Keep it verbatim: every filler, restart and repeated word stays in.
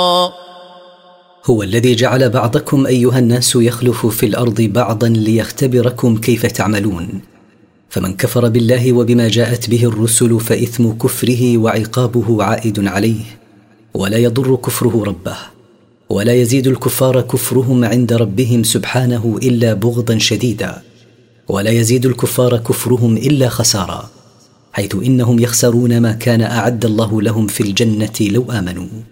هو الذي جعل بعضكم أيها الناس يخلف في الأرض بعضا ليختبركم كيف تعملون، فمن كفر بالله وبما جاءت به الرسل فإثم كفره وعقابه عائد عليه، ولا يضر كفره ربه، ولا يزيد الكفار كفرهم عند ربهم سبحانه إلا بغضا شديدا، ولا يزيد الكفار كفرهم إلا خسارا، حيث إنهم يخسرون ما كان أعد الله لهم في الجنة لو آمنوا.